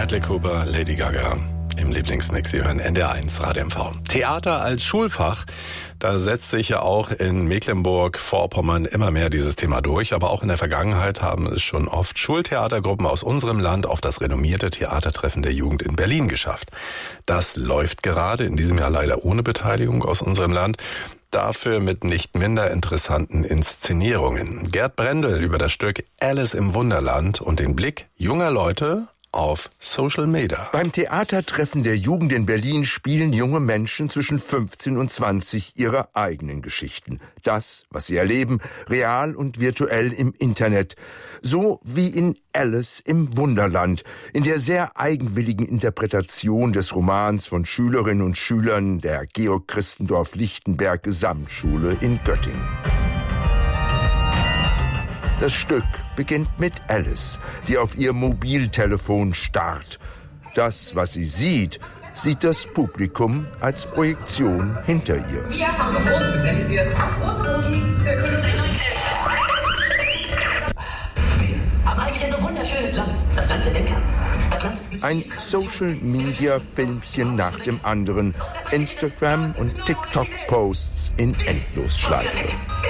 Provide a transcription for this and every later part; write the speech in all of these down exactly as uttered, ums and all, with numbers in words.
Bradley Cooper, Lady Gaga im Lieblingsmix. Sie hören N D R eins Radio M V. Theater als Schulfach, da setzt sich ja auch in Mecklenburg-Vorpommern immer mehr dieses Thema durch. Aber auch in der Vergangenheit haben es schon oft Schultheatergruppen aus unserem Land auf das renommierte Theatertreffen der Jugend in Berlin geschafft. Das läuft gerade, in diesem Jahr leider ohne Beteiligung aus unserem Land. Dafür mit nicht minder interessanten Inszenierungen. Gerd Brendel über das Stück Alice im Wunderland und den Blick junger Leute auf Social Media. Beim Theatertreffen der Jugend in Berlin spielen junge Menschen zwischen fünfzehn und zwanzig ihre eigenen Geschichten. Das, was sie erleben, real und virtuell im Internet. So wie in Alice im Wunderland, in der sehr eigenwilligen Interpretation des Romans von Schülerinnen und Schülern der Georg Christendorf Lichtenberg Gesamtschule in Göttingen. Das Stück beginnt mit Alice, die auf ihr Mobiltelefon starrt. Das, was sie sieht, sieht das Publikum als Projektion hinter ihr. Wir haben so groß spezialisiert. Rote Rosen, der König. Aber eigentlich ein so wunderschönes Land. Das Land der Denker. Das Land. Ein Social-Media-Filmchen nach dem anderen. Instagram- und TikTok-Posts in Endlosschleife.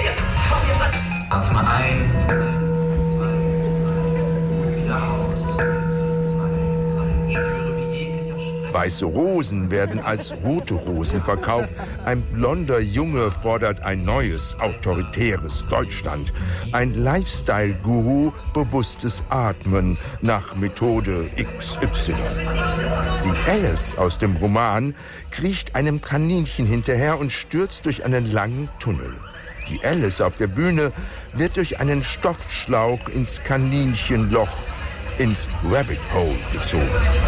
Atme ein, zwei, wieder aus, zwei, drei, spüre wie jeglicher Stress. Weiße Rosen werden als rote Rosen verkauft. Ein blonder Junge fordert ein neues, autoritäres Deutschland. Ein Lifestyle-Guru, bewusstes Atmen nach Methode X Y. Die Alice aus dem Roman kriecht einem Kaninchen hinterher und stürzt durch einen langen Tunnel. Die Alice auf der Bühne wird durch einen Stoffschlauch ins Kaninchenloch, ins Rabbit Hole gezogen.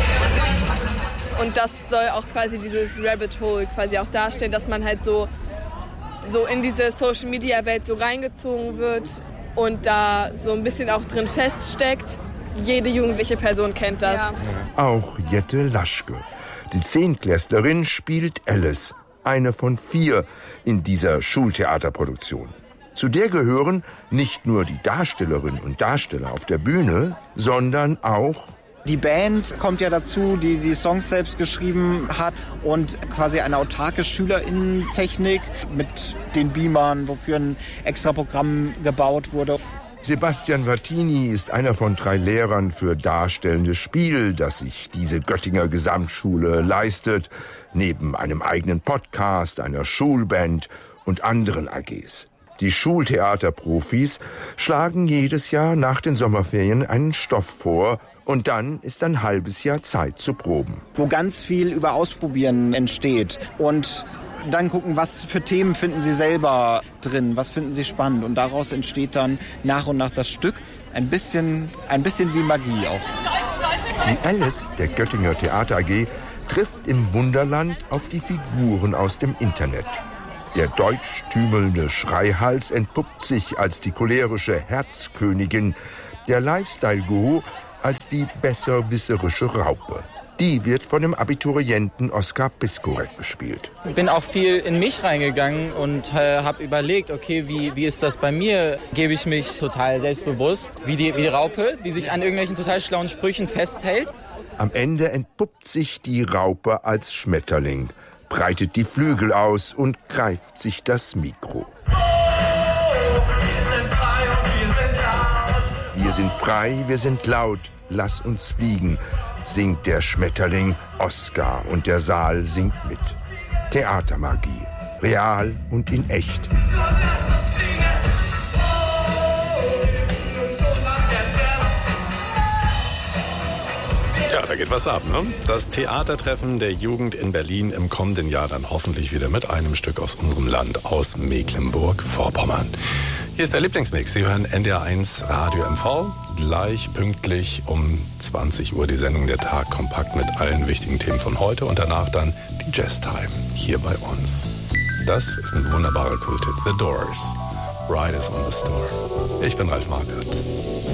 Und das soll auch quasi dieses Rabbit Hole quasi auch darstellen, dass man halt so, so in diese Social-Media-Welt so reingezogen wird und da so ein bisschen auch drin feststeckt. Jede jugendliche Person kennt das. Ja. Auch Jette Laschke. Die Zehntklässlerin spielt Alice. Eine von vier in dieser Schultheaterproduktion. Zu der gehören nicht nur die Darstellerinnen und Darsteller auf der Bühne, sondern auch die Band kommt ja dazu, die die Songs selbst geschrieben hat und quasi eine autarke Schülerinnentechnik mit den Beamern, wofür ein extra Programm gebaut wurde. Sebastian Vattini ist einer von drei Lehrern für darstellendes Spiel, das sich diese Göttinger Gesamtschule leistet, neben einem eigenen Podcast, einer Schulband und anderen A Gs. Die Schultheaterprofis schlagen jedes Jahr nach den Sommerferien einen Stoff vor und dann ist ein halbes Jahr Zeit zu proben. Wo ganz viel über Ausprobieren entsteht und dann gucken, was für Themen finden Sie selber drin, was finden Sie spannend. Und daraus entsteht dann nach und nach das Stück ein bisschen, ein bisschen wie Magie auch. Die Alice der Göttinger Theater A G trifft im Wunderland auf die Figuren aus dem Internet. Der deutschtümelnde Schreihals entpuppt sich als die cholerische Herzkönigin, der Lifestyle-Guru als die besserwisserische Raupe. Die wird von dem Abiturienten Oskar Piskorek gespielt. Ich bin auch viel in mich reingegangen und äh, habe überlegt, okay, wie, wie ist das bei mir? Gebe ich mich total selbstbewusst, wie die, wie die Raupe, die sich an irgendwelchen total schlauen Sprüchen festhält. Am Ende entpuppt sich die Raupe als Schmetterling, breitet die Flügel aus und greift sich das Mikro. Wir sind frei, wir sind laut, lass uns fliegen, singt der Schmetterling, Oskar und der Saal singt mit. Theatermagie, real und in echt. Ja, da geht was ab, ne? Das Theatertreffen der Jugend in Berlin im kommenden Jahr dann hoffentlich wieder mit einem Stück aus unserem Land, aus Mecklenburg-Vorpommern. Hier ist der Lieblingsmix. Sie hören N D R eins Radio M V. Gleich pünktlich um zwanzig Uhr die Sendung Der Tag kompakt mit allen wichtigen Themen von heute und danach dann die Jazz Time hier bei uns. Das ist ein wunderbarer Kulthit. The Doors. Riders on the Storm. Ich bin Ralf Marquardt.